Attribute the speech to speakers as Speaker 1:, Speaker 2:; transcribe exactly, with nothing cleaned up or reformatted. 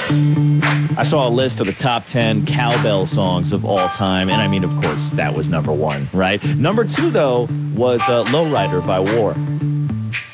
Speaker 1: I saw a list of the top ten cowbell songs of all time, and I mean, of course, that was number one, right? Number two, though, was uh, Lowrider by War.